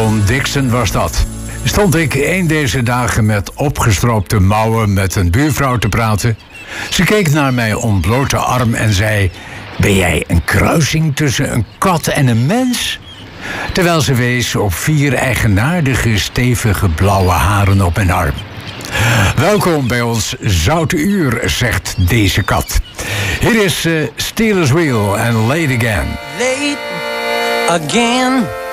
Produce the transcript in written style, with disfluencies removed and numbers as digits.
John Dixon was dat. Stond ik een deze dagen met opgestroopte mouwen met een buurvrouw te praten. Ze keek naar mijn ontblote arm en zei: ben jij een kruising tussen een kat en een mens? Terwijl ze wees op 4 eigenaardige, stevige blauwe haren op mijn arm. Welkom bij ons Zoute Uur, zegt deze kat. Hier is Steelers Wheel en Late Again. Late again.